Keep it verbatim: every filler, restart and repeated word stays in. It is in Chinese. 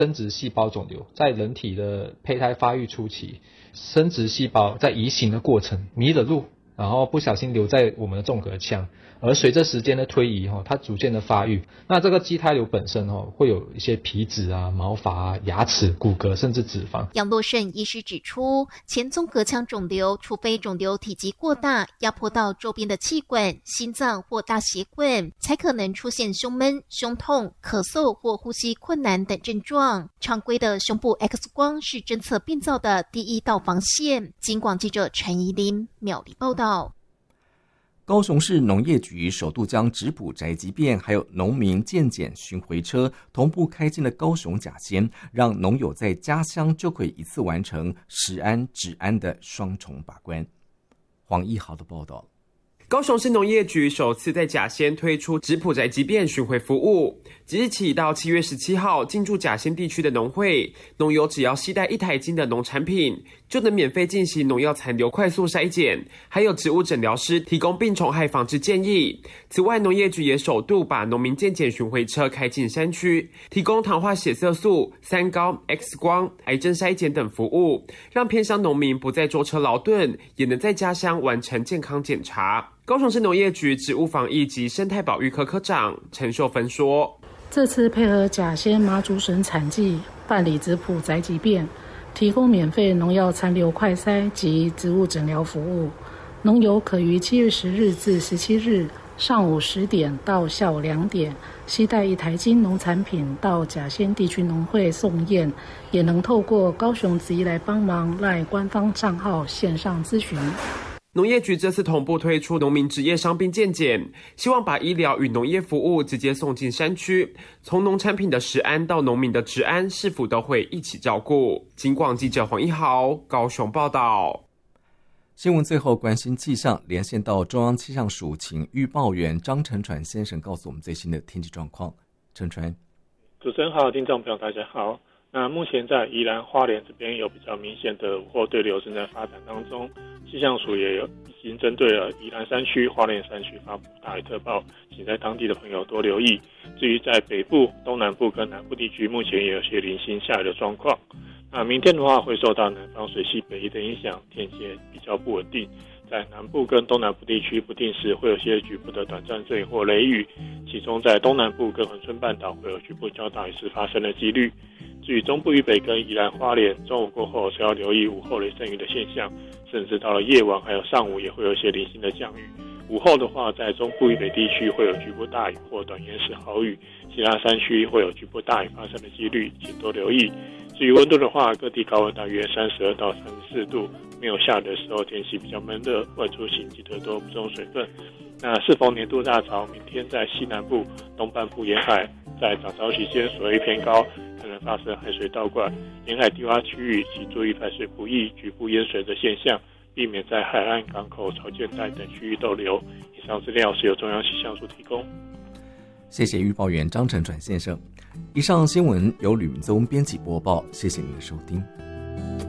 生殖细胞肿瘤，在人体的胚胎发育初期，生殖细胞在移行的过程迷了路，然后不小心留在我们的纵隔腔，而随着时间的推移，它逐渐的发育。那这个畸胎瘤本身会有一些皮脂啊、毛发啊、牙齿、骨骼甚至脂肪。 杨洛胜医师指出，前纵隔腔肿瘤，除非肿瘤体积过大，压迫到周边的气管、心脏或大血管，才可能出现胸闷、胸痛、咳嗽或呼吸困难等症状。常规的胸部 X 光是侦测病灶的第一道防线。警广记者陈怡琳苗栗报道。 高雄市农业局首度将质谱宅急便还有农民健检巡回车同步开进了高雄甲仙，让农友在家乡就可以一次完成食安、治安的双重把关。黄一豪的报道。 高雄市农业局首次在甲仙推出质谱宅急便巡回服务，即日起到七月十七号，进驻甲仙地区的农会农友只要携带一台斤的农产品，就能免费进行农药残留快速筛检，还有植物诊疗师提供病虫害防治建议。此外，农业局也首度把农民健检巡回车开进山区，提供糖化血色素、三高、X 光、癌症筛检等服务，让偏乡农民不再舟车劳顿，也能在家乡完成健康检查。高雄市农业局植物防疫及生态保育科科长陈秀芬说， 这次配合甲仙妈祖省产季办理质谱宅急便，提供免费农药残留快筛及植物诊疗服务，农友可于七月十日至十七日上午十点到下午两点携带一台斤农产品到甲仙地区农会送验，也能透过高雄子怡来帮忙赖官方账号线上咨询。 农业局这次同步推出农民职业伤病健检，希望把医疗与农业服务直接送进山区，从农产品的食安到农民的治安，是否都会一起照顾。警广记者黄一豪高雄报道。 新闻最后关心气象，连线到中央气象署，请预报员张承传先生告诉我们最新的天气状况。承传。 主持人好，听众朋友大家好。那目前在宜兰花莲这边有比较明显的午后对流正在发展当中，气象署也有已经针对了宜兰山区、花莲山区发布大雨特报，请在当地的朋友多留意。至于在北部、东南部跟南部地区，目前也有些零星下雨的状况。那明天的话会受到南方水系北移的影响，天气比较不稳定，在南部跟东南部地区不定时会有些局部的短暂阵雨或雷雨，其中在东南部跟恒春半岛会有局部较大雨势发生的几率。至于中部以北跟宜兰花莲，中午过后是要留意午后雷阵雨的现象，甚至到了夜晚还有上午也会有一些零星的降雨。午后的话，在中部以北地区会有局部大雨或短延时豪雨，其他山区会有局部大雨发生的几率，请多留意。至于温度的话，各地高温大约三十二到三十四度，没有下雨的时候天气比较闷热，外出行记得多补充水分。那适逢年度大潮，明天在西南部、东半部沿海在涨潮期间水位偏高，可能发生海水倒灌，沿海低洼区域请注意排水不易、局部淹水的现象，避免在海岸、港口、潮间带等区域逗留。以上资料是由中央气象署提供。 谢谢预报员张承传先生。以上新闻由吕明宗编辑播报，谢谢您的收听。